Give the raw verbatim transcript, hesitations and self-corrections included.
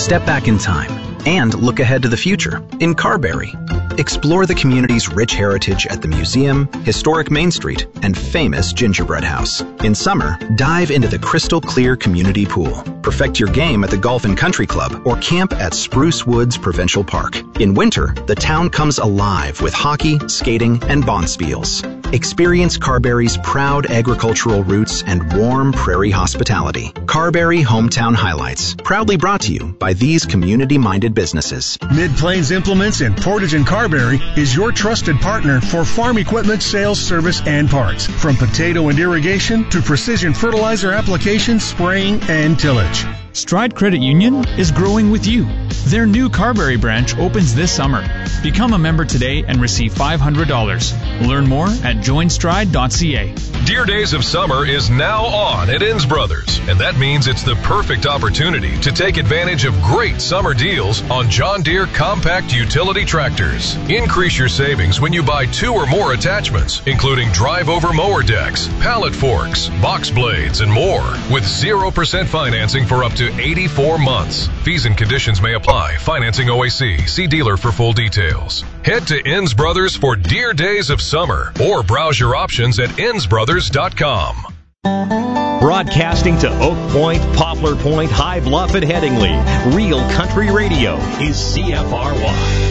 Step back in time and look ahead to the future in Carberry. Explore the community's rich heritage at the museum, historic Main Street, and famous Gingerbread House. In summer, dive into the crystal clear community pool. Perfect your game at the Golf and Country Club or camp at Spruce Woods Provincial Park. In winter, the town comes alive with hockey, skating, and bonspiels. Experience Carberry's proud agricultural roots and warm prairie hospitality. Carberry Hometown Highlights, proudly brought to you by these community-minded businesses. Mid-Plains Implements in Portage and Carberry is your trusted partner for farm equipment sales, service, and parts. From potato and irrigation to precision fertilizer application, spraying, and tillage. Stride Credit Union is growing with you. Their new Carberry branch opens this summer. Become a member today and receive five hundred dollars. Learn more at join stride dot c a. Deer Days of Summer is now on at Inns Brothers, and that means it's the perfect opportunity to take advantage of great summer deals on John Deere compact utility tractors. Increase your savings when you buy two or more attachments, including drive-over mower decks, pallet forks, box blades, and more, with zero percent financing for up to eighty-four months. Fees and conditions may apply. Financing O A C. See dealer for full details. Head to Inns Brothers for Deer Days of Summer or browse your options at inns brothers dot com. Broadcasting to Oak Point, Poplar Point, High Bluff, and Headingley. Real Country Radio is C F R Y.